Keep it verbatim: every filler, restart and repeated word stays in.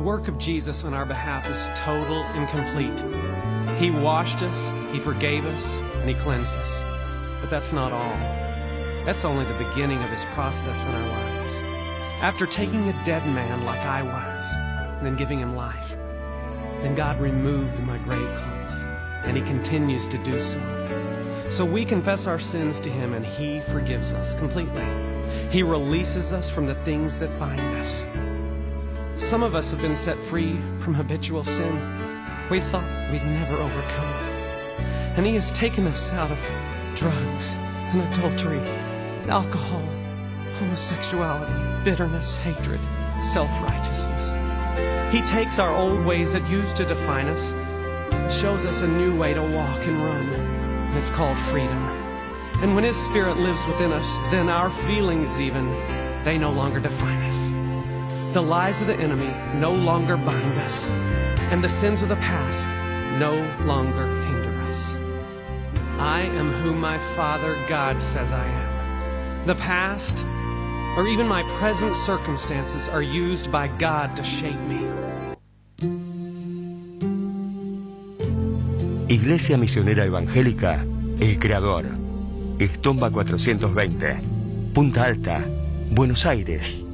work of Jesus on our behalf is total and complete. He washed us, He forgave us, and He cleansed us. But that's not all. That's only the beginning of His process in our lives. After taking a dead man like I was, and then giving him life, then God removed my grave clothes, and He continues to do so. So we confess our sins to Him, and He forgives us completely. He releases us from the things that bind us. Some of us have been set free from habitual sin. We thought we'd never overcome it. And He has taken us out of drugs and adultery, alcohol, homosexuality, bitterness, hatred, self-righteousness. He takes our old ways that used to define us, shows us a new way to walk and run, and it's called freedom. And when His Spirit lives within us, then our feelings even, they no longer define us. The lies of the enemy no longer bind us, and the sins of the past no longer hinder us. I am who my Father God says I am. The past, or even my present circumstances, are used by God to shape me. Iglesia Misionera Evangélica El Creador, Estomba cuatrocientos veinte, Punta Alta, Buenos Aires.